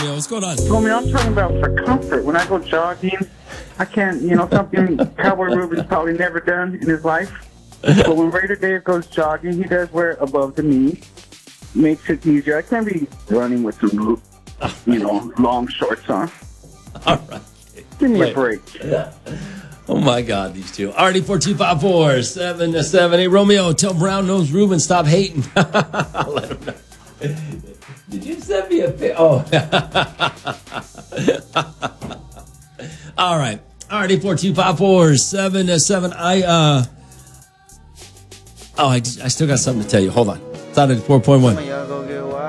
Yo, what's going on? Homie, I'm talking about for comfort. When I go jogging, I can't, something Cowboy Ruben's probably never done in his life. But when Raider Dave goes jogging, he does wear it above the knee. Makes it easier. I can't be running with some, long shorts on. All right. Give me a break. Oh, my God, these two. Already 425-4-778. Romeo, tell Brown Nose Ruben stop hating. I'll let him know. Did you send me a pic? Oh. All right. Already 425-4-778. I still got something to tell you. Hold on. It's out at 4.1.